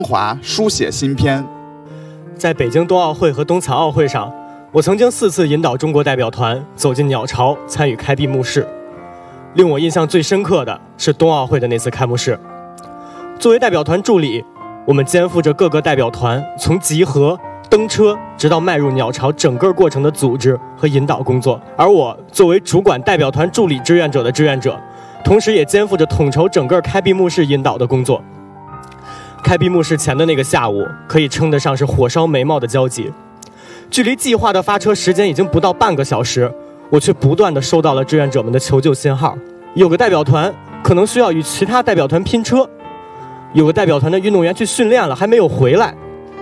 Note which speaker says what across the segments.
Speaker 1: 华书写新篇。
Speaker 2: 在北京冬奥会和冬残奥会上，我曾经4次引导中国代表团走进鸟巢参与开闭幕式。令我印象最深刻的是冬奥会的那次开幕式。作为代表团助理，我们肩负着各个代表团从集合、登车直到迈入鸟巢整个过程的组织和引导工作，而我作为主管代表团助理志愿者的志愿者，同时也肩负着统筹整个开闭幕式引导的工作。开闭幕式前的那个下午，可以称得上是火烧眉毛的交集。距离计划的发车时间已经不到半个小时，我却不断地收到了志愿者们的求救信号。有个代表团可能需要与其他代表团拼车，有个代表团的运动员去训练了还没有回来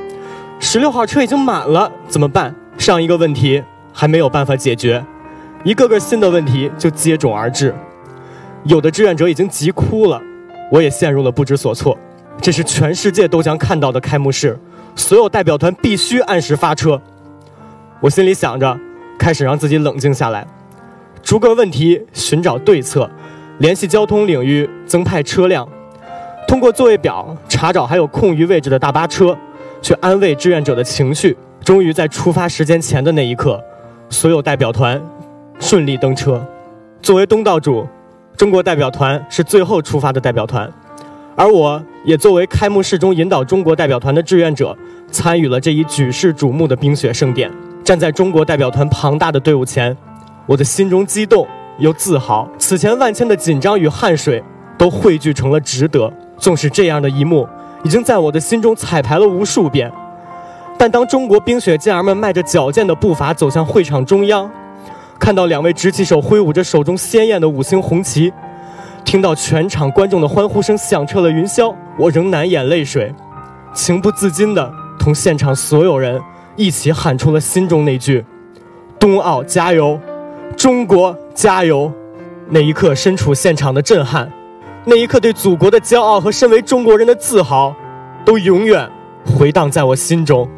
Speaker 2: ，16号车已经满了，怎么办？上一个问题还没有办法解决，一个个新的问题就接踵而至。有的志愿者已经急哭了，我也陷入了不知所措。这是全世界都将看到的开幕式，所有代表团必须按时发车。我心里想着，开始让自己冷静下来，逐个问题寻找对策，联系交通领域增派车辆，通过座位表查找还有空余位置的大巴车，去安慰志愿者的情绪。终于在出发时间前的那一刻，所有代表团顺利登车。作为东道主，中国代表团是最后出发的代表团，而我也作为开幕式中引导中国代表团的志愿者，参与了这一举世瞩目的冰雪盛典。站在中国代表团庞大的队伍前，我的心中激动又自豪，此前万千的紧张与汗水都汇聚成了值得。纵使这样的一幕已经在我的心中彩排了无数遍，但当中国冰雪健儿们迈着矫健的步伐走向会场中央，看到2位执旗手挥舞着手中鲜艳的5星红旗，听到全场观众的欢呼声响彻了云霄，我仍难掩泪水，情不自禁地同现场所有人一起喊出了心中那句：冬奥加油，中国加油。那一刻身处现场的震撼，那一刻对祖国的骄傲和身为中国人的自豪，都永远回荡在我心中。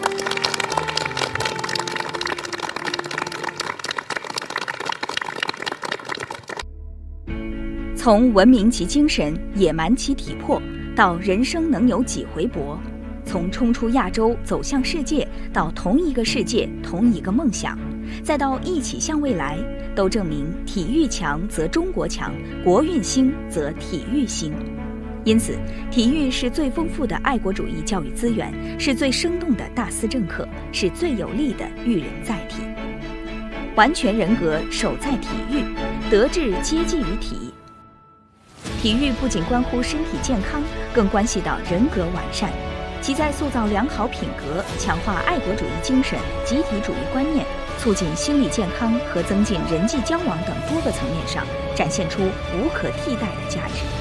Speaker 3: 从文明及精神，野蛮其体魄，到人生能有几回搏，从冲出亚洲走向世界，到同一个世界同一个梦想，再到一起向未来，都证明体育强则中国强，国运兴则体育兴。因此，体育是最丰富的爱国主义教育资源，是最生动的大思政课，是最有力的育人载体。完全人格守在体育，德智皆基于体。体育不仅关乎身体健康，更关系到人格完善。其在塑造良好品格、强化爱国主义精神、集体主义观念、促进心理健康和增进人际交往等多个层面上，展现出无可替代的价值。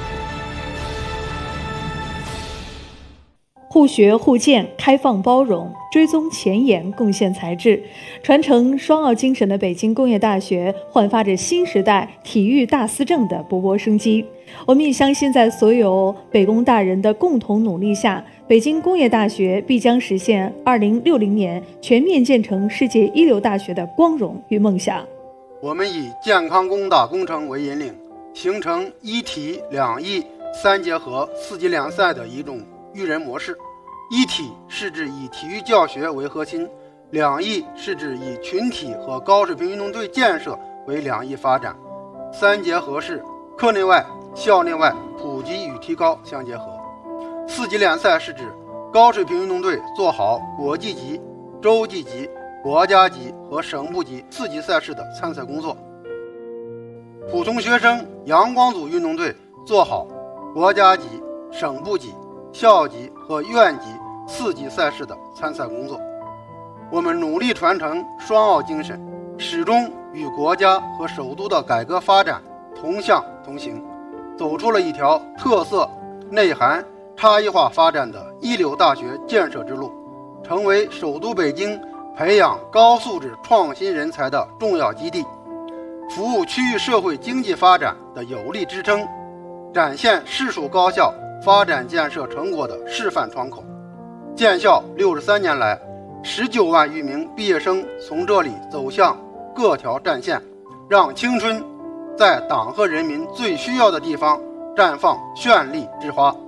Speaker 4: 互学互鉴，开放包容，追踪前沿，贡献才智，传承双奥精神的北京工业大学焕发着新时代体育大思政的勃勃生机。我们也相信，在所有北工大人的共同努力下，北京工业大学必将实现2060年全面建成世界一流大学的光荣与梦想。
Speaker 5: 我们以健康工大工程为引领，形成一体两翼三结合4级联赛的一种育人模式。一体是指以体育教学为核心，两翼是指以群体和高水平运动队建设为两翼发展，三结合是课内外、校内外普及与提高相结合。4级联赛是指高水平运动队做好国际级、洲际级、国家级和省部级4级赛事的参赛工作。普通学生阳光组运动队做好国家级、省部级、校级和院级4级赛事的参赛工作。我们努力传承双奥精神，始终与国家和首都的改革发展同向同行，走出了一条特色、内涵、差异化发展的一流大学建设之路，成为首都北京培养高素质创新人才的重要基地，服务区域社会经济发展的有力支撑，展现市属高校发展建设成果的示范窗口。建校63年来，19万余名毕业生从这里走向各条战线，让青春在党和人民最需要的地方绽放绚丽之花。